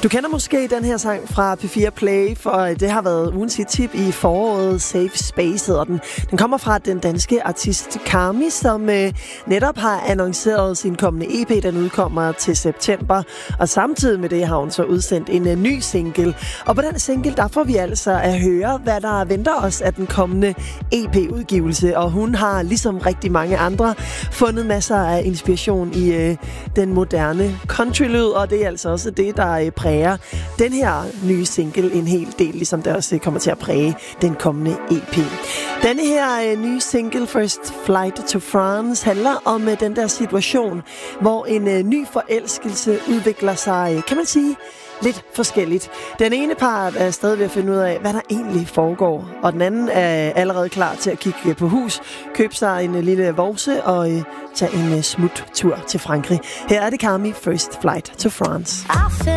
Du kender måske den her sang fra P4 Play, for det har været ugens hit-tip i foråret, Safe Space, og den kommer fra den danske artist Karmi, som netop har annonceret sin kommende EP, den udkommer til september, og samtidig med det har hun så udsendt en ny single. Og på den single, der får vi altså at høre, hvad der venter os af den kommende EP-udgivelse, og hun har ligesom rigtig mange andre fundet masser af inspiration i den moderne countrylyd, og det er altså også det, der præger den her nye single en hel del, ligesom det også kommer til at præge den kommende EP. Denne her nye single, First Flight to France, handler om den der situation, hvor en ny forelskelse udvikler sig, kan man sige, lidt forskelligt. Den ene part er stadig ved at finde ud af, hvad der egentlig foregår, og den anden er allerede klar til at kigge på hus, købe sig en lille vovse og tage en smuttur til Frankrig. Her er det Karmi, First Flight to France.